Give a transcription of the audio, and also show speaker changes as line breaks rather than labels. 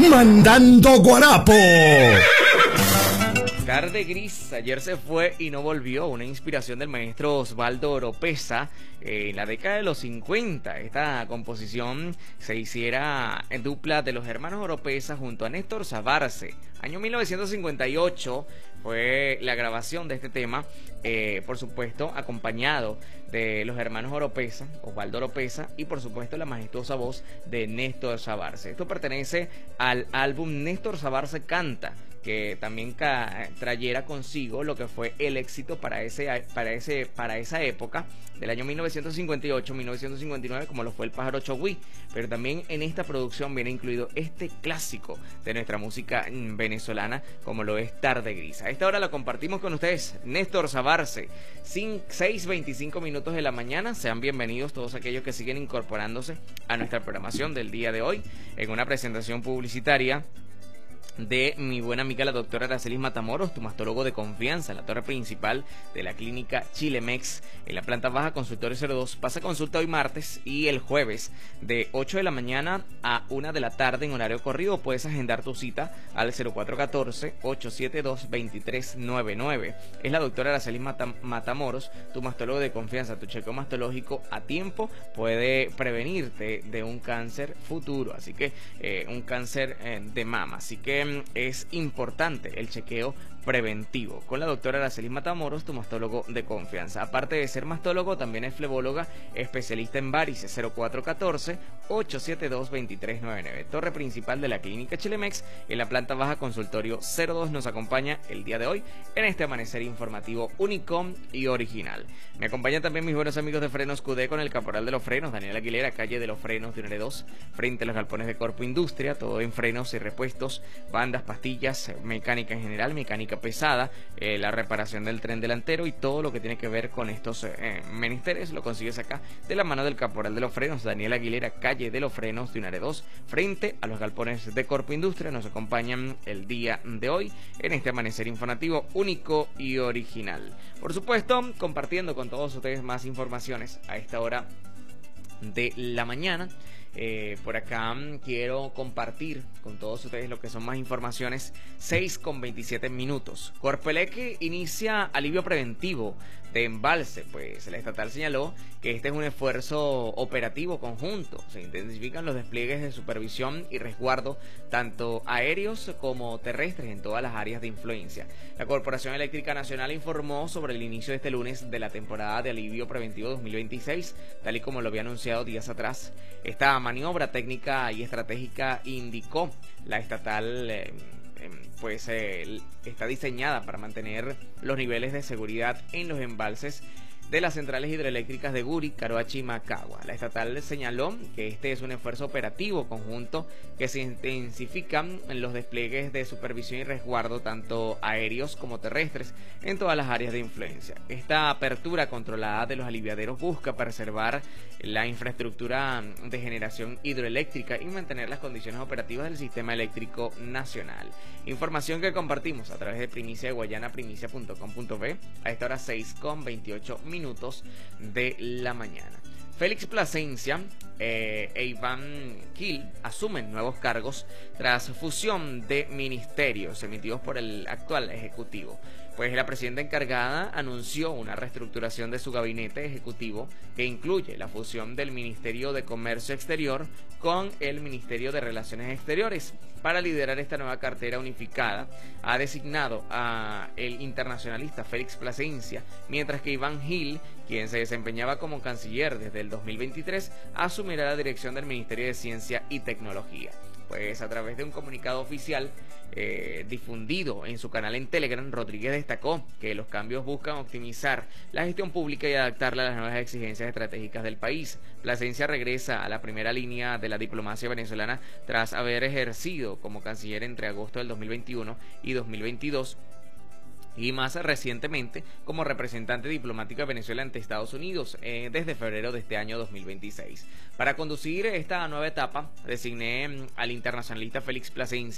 Mandando Guarapo.
Tarde Gris, ayer se fue y no volvió, una inspiración del maestro Osvaldo Oropesa en la década de los 50. Esta composición se hiciera en dupla de los hermanos Oropesa junto a Néstor Sabarce. Año 1958 fue la grabación de este tema, por supuesto acompañado de los hermanos Oropesa, Osvaldo Oropesa, y por supuesto la majestuosa voz de Néstor Sabarce. Esto pertenece al álbum Néstor Sabarce Canta, que también trayera consigo lo que fue el éxito para esa época del año 1958-1959, como lo fue El Pájaro Chogüí. Pero también en esta producción viene incluido este clásico de nuestra música venezolana, como lo es Tarde Gris. A esta hora lo compartimos con ustedes, Néstor Sabarce, 6:25 minutos de la mañana. Sean bienvenidos todos aquellos que siguen incorporándose a nuestra programación del día de hoy en una presentación publicitaria de mi buena amiga la doctora Aracelis Matamoros, tu mastólogo de confianza, en la torre principal de la clínica Chilemex, en la planta baja, consultorio 02. Pasa consulta hoy martes y el jueves de 8 de la mañana a 1 de la tarde en horario corrido. Puedes agendar tu cita al 0414-872-2399. Es la doctora Aracelis Matamoros, tu mastólogo de confianza. Tu chequeo mastológico a tiempo puede prevenirte de un cáncer futuro, así que un cáncer de mama. Así que es importante el chequeo preventivo con la doctora Aracelis Matamoros, tu mastólogo de confianza. Aparte de ser mastólogo, también es flebóloga, especialista en varices. 0414-872-2399. Torre principal de la clínica Chilemex, en la planta baja, consultorio 02. Nos acompaña el día de hoy en este amanecer informativo único y original. Me acompañan también mis buenos amigos de Frenos QD con el caporal de los frenos, Daniel Aguilera, calle de los frenos de Unare 2, frente a los galpones de Corpo Industria. Todo en frenos y repuestos, bandas, pastillas, mecánica en general, mecánica pesada, la reparación del tren delantero y todo lo que tiene que ver con estos menesteres lo consigues acá de la mano del caporal de los frenos, Daniel Aguilera, calle de los frenos de Unare 2, frente a los galpones de Corpo Industria. Nos acompañan el día de hoy en este amanecer informativo único y original. Por supuesto, compartiendo con todos ustedes más informaciones a esta hora de la mañana. Por acá quiero compartir con todos ustedes lo que son más informaciones. 6:27 minutos. Corpeleque inicia alivio preventivo de embalse. Pues la estatal señaló que este es un esfuerzo operativo conjunto. Se intensifican los despliegues de supervisión y resguardo tanto aéreos como terrestres en todas las áreas de influencia. La Corporación Eléctrica Nacional informó sobre el inicio de este lunes de la temporada de alivio preventivo 2026, tal y como lo había anunciado días atrás. Esta maniobra técnica y estratégica, indicó la estatal, está diseñada para mantener los niveles de seguridad en los embalses de las centrales hidroeléctricas de Guri, Caroachi y Macagua. La estatal señaló que este es un esfuerzo operativo conjunto que se intensifican en los despliegues de supervisión y resguardo tanto aéreos como terrestres en todas las áreas de influencia. Esta apertura controlada de los aliviaderos busca preservar la infraestructura de generación hidroeléctrica y mantener las condiciones operativas del sistema eléctrico nacional. Información que compartimos a través de Primicia de Guayana, primicia.com.b, a esta hora 6:28 minutos de la mañana. Félix Plasencia e Iván Gil asumen nuevos cargos tras fusión de ministerios emitidos por el actual ejecutivo. Pues la presidenta encargada anunció una reestructuración de su gabinete ejecutivo que incluye la fusión del Ministerio de Comercio Exterior con el Ministerio de Relaciones Exteriores. Para liderar esta nueva cartera unificada, ha designado a el internacionalista Félix Plasencia, mientras que Iván Gil, quien se desempeñaba como canciller desde el 2023, asumirá la dirección del Ministerio de Ciencia y Tecnología. Pues a través de un comunicado oficial difundido en su canal en Telegram, Rodríguez destacó que los cambios buscan optimizar la gestión pública y adaptarla a las nuevas exigencias estratégicas del país. Plasencia regresa a la primera línea de la diplomacia venezolana tras haber ejercido como canciller entre agosto del 2021 y 2022. Y más recientemente como representante diplomático de Venezuela ante Estados Unidos desde febrero de este año 2026. Para conducir esta nueva etapa, designé al internacionalista Félix Plasencia